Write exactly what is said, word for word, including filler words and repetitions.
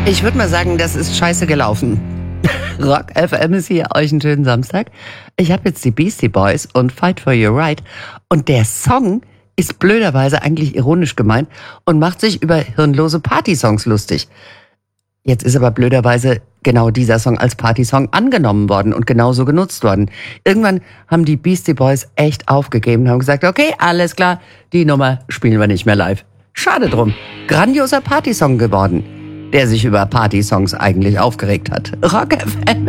Ich würde mal sagen, das ist scheiße gelaufen. Rock F M ist hier, euch einen schönen Samstag. Ich habe jetzt die Beastie Boys und Fight for Your Right. Und der Song ist blöderweise eigentlich ironisch gemeint und macht sich über hirnlose Partysongs lustig. Jetzt ist aber blöderweise genau dieser Song als Partysong angenommen worden und genauso genutzt worden. Irgendwann haben die Beastie Boys echt aufgegeben und haben gesagt, okay, alles klar, die Nummer spielen wir nicht mehr live. Schade drum. Grandioser Partysong geworden, der sich über Partysongs eigentlich aufgeregt hat. Rock F M.